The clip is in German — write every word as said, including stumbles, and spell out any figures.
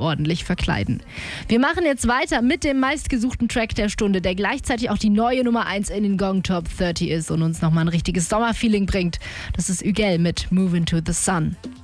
ordentlich verkleiden. Wir machen jetzt weiter mit dem meistgesuchten Track der Stunde, der gleichzeitig auch die neue Nummer eins in den Gong Top dreißig ist und uns nochmal ein richtiges Sommerfeeling bringt. Das ist Ügel mit Move into the Sun.